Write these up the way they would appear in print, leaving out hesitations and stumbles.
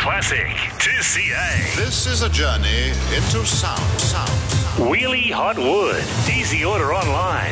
Classic to CA. This is a journey into sound. Wheelie Hot Wood. Easy order online.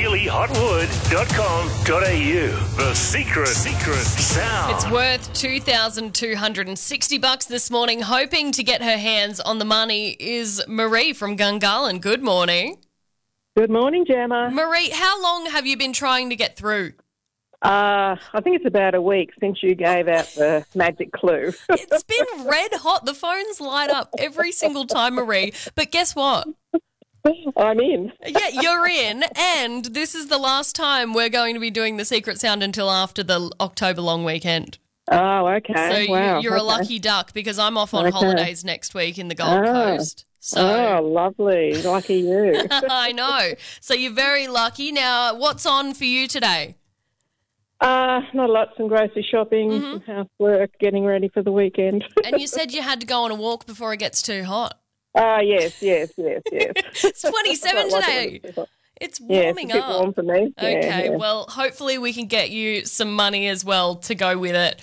wheeliehotwood.com.au. The secret sound. It's worth $2,260 this morning. Hoping to get her hands on the money is Marie from Gungahlin. Good morning. Good morning, Gemma. Marie, how long have you been trying to get through? I think it's about a week since you gave out the magic clue. It's been red hot. The phones light up every single time, Marie. But guess what? I'm in. Yeah, you're in. And this is the last time we're going to be doing the secret sound until after the October long weekend. Oh, okay. So wow. you're a lucky duck because I'm off on holidays next week in the Gold Coast. Oh, lovely. Lucky you. I know. So you're very lucky. Now, what's on for you today? Not a lot. Some grocery shopping, some housework, getting ready for the weekend. And you said you had to go on a walk before it gets too hot. Yes. It's 27 today. It's warming it's a bit up. warm for me. Okay, Yeah. well, hopefully we can get you some money as well to go with it.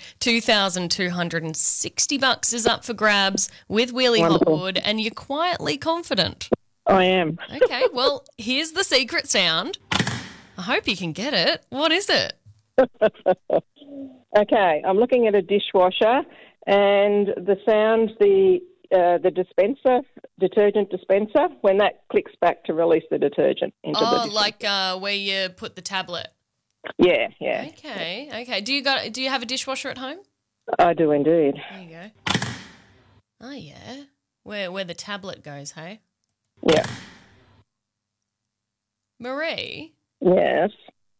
$2,260 is up for grabs with Wheelie Wonderful. Hotwood, and you're quietly confident. I am. Okay, well, here's the secret sound. I hope you can get it. What is it? Okay, I'm looking at a dishwasher, and the sound, the dispenser, detergent dispenser, when that clicks back to release the detergent into the dispenser. Like where you put the tablet. Yeah. Okay. Do you have a dishwasher at home? I do indeed. There you go. Oh yeah, where the tablet goes, hey? Yeah. Marie, Yes.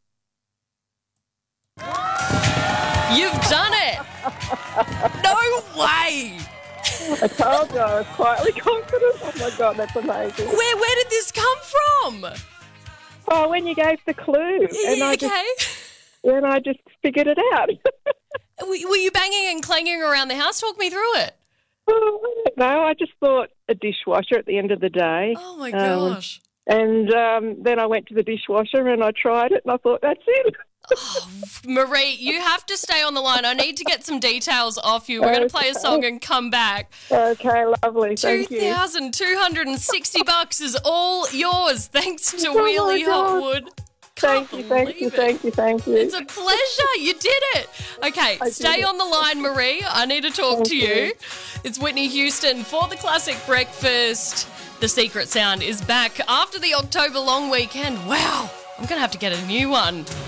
you've done it! No way! I told you I was quietly confident. Oh my God, that's amazing. Where did this come from? Oh, when you gave the clue, and I just figured it out. Were you banging and clanging around the house? Talk me through it. Oh, I don't know. I just thought a dishwasher at the end of the day. Oh my gosh. And then I went to the dishwasher and I tried it and I thought, that's it. Oh, Marie, you have to stay on the line. I need to get some details off you. We're going to play a song and come back. Okay, lovely. Thank you. $2,260 is all yours thanks to Oh my Wheelie God. Hotwood. Thank you. It's a pleasure. You did it. Okay, stay on the line, Marie. I need to talk to you. It's Whitney Houston for the Classic Breakfast. The secret sound is back after the October long weekend. Wow, I'm going to have to get a new one.